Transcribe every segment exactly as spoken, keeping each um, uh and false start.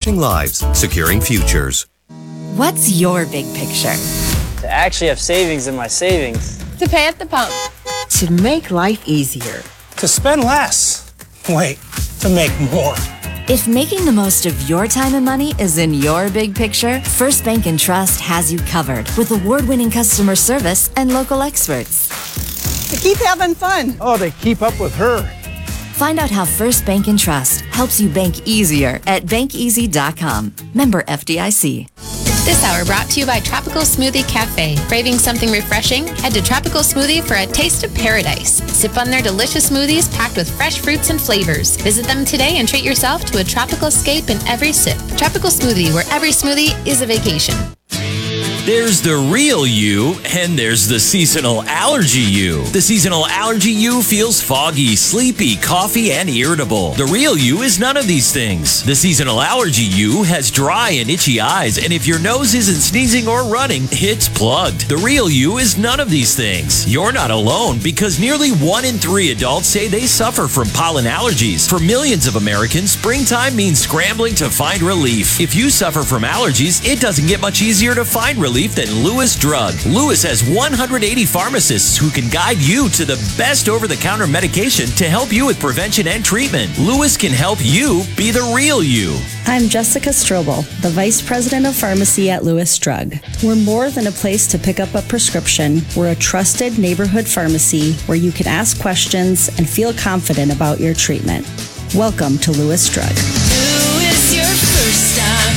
touching lives, securing futures. What's your big picture? To actually have savings in my savings. To pay at the pump. To make life easier. To spend less. Wait, to make more. If making the most of your time and money is in your big picture, First Bank and Trust has you covered with award-winning customer service and local experts. To keep having fun. Oh, they keep up with her. Find out how First Bank and Trust helps you bank easier at bank easy dot com. Member F D I C. This hour brought to you by Tropical Smoothie Cafe. Craving something refreshing? Head to Tropical Smoothie for a taste of paradise. Sip on their delicious smoothies packed with fresh fruits and flavors. Visit them today and treat yourself to a tropical escape in every sip. Tropical Smoothie, where every smoothie is a vacation. There's the real you, and there's the seasonal allergy you. The seasonal allergy you feels foggy, sleepy, coughy, and irritable. The real you is none of these things. The seasonal allergy you has dry and itchy eyes, and if your nose isn't sneezing or running, it's plugged. The real you is none of these things. You're not alone, because nearly one in three adults say they suffer from pollen allergies. For millions of Americans, springtime means scrambling to find relief. If you suffer from allergies, it doesn't get much easier to find relief than Lewis Drug. Lewis has one hundred eighty pharmacists who can guide you to the best over-the-counter medication to help you with prevention and treatment. Lewis can help you be the real you. I'm Jessica Strobel, the Vice President of Pharmacy at Lewis Drug. We're more than a place to pick up a prescription. We're a trusted neighborhood pharmacy where you can ask questions and feel confident about your treatment. Welcome to Lewis Drug. Lewis, your first stop.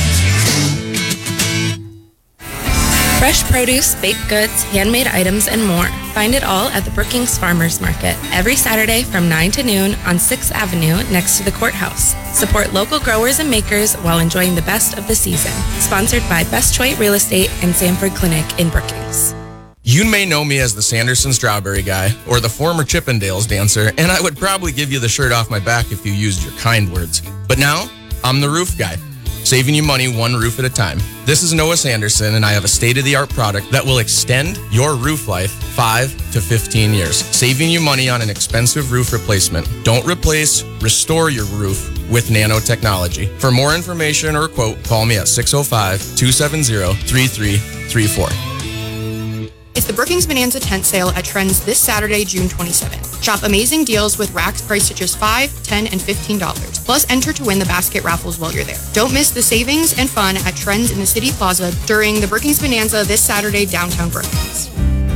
Fresh produce, baked goods, handmade items, and more. Find it all at the Brookings Farmers Market every Saturday from nine to noon on sixth Avenue next to the courthouse. Support local growers and makers while enjoying the best of the season. Sponsored by Best Choice Real Estate and Sanford Clinic in Brookings. You may know me as the Sanderson Strawberry Guy or the former Chippendales dancer, and I would probably give you the shirt off my back if you used your kind words. But now, I'm the roof guy, saving you money one roof at a time. This is Noah Sanderson, and I have a state-of-the-art product that will extend your roof life five to fifteen years, saving you money on an expensive roof replacement. Don't replace, restore your roof with nanotechnology. For more information or a quote, call me at six oh five, two seven zero, three three three four. It's the Brookings Bonanza tent sale at Trends this Saturday, June twenty-seventh. Shop amazing deals with racks priced at just five dollars, ten dollars, and fifteen dollars. Plus, enter to win the basket raffles while you're there. Don't miss the savings and fun at Trends in the City Plaza during the Brookings Bonanza this Saturday, downtown Brookings.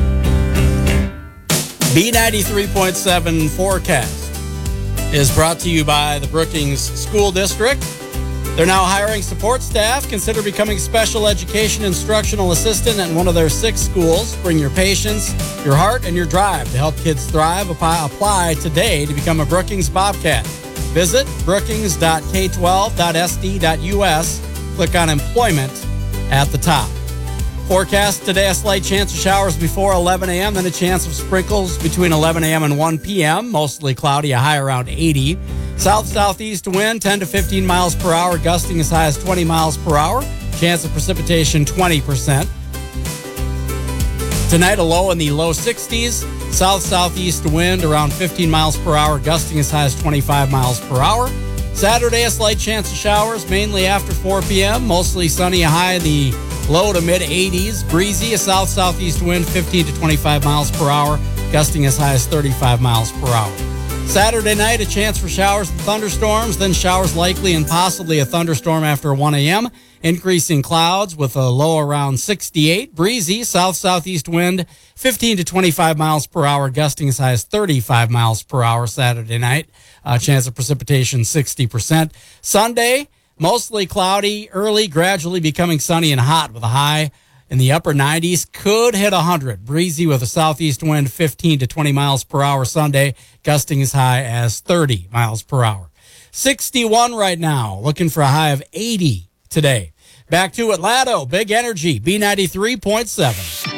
B ninety-three point seven forecast is brought to you by the Brookings School District. They're now hiring support staff. Consider becoming special education instructional assistant at one of their six schools. Bring your patience, your heart, and your drive to help kids thrive. Apply today to become a Brookings Bobcat. Visit brookings dot k twelve dot s d dot u s. Click on employment at the top. Forecast today, a slight chance of showers before eleven a.m., then a chance of sprinkles between eleven a.m. and one p.m. Mostly cloudy, a high around eighty. South-southeast wind, ten to fifteen miles per hour, gusting as high as twenty miles per hour. Chance of precipitation, twenty percent. Tonight, a low in the low sixties. South-southeast wind around fifteen miles per hour, gusting as high as twenty-five miles per hour. Saturday, a slight chance of showers, mainly after four p.m. Mostly sunny, a high in the low to mid eighties. Breezy, a south-southeast wind, fifteen to twenty-five miles per hour, gusting as high as thirty-five miles per hour. Saturday night, a chance for showers and thunderstorms, then showers likely and possibly a thunderstorm after one a.m. Increasing clouds with a low around sixty-eight. Breezy, south-southeast wind, fifteen to twenty-five miles per hour, gusting as high as thirty-five miles per hour Saturday night. Uh, chance of precipitation, sixty percent. Sunday, mostly cloudy, early, gradually becoming sunny and hot with a high in the upper nineties. Could hit one hundred. Breezy with a southeast wind, fifteen to twenty miles per hour Sunday, gusting as high as thirty miles per hour. sixty-one right now, looking for a high of eighty today. Back to Atlanta, Big Energy, B ninety-three point seven.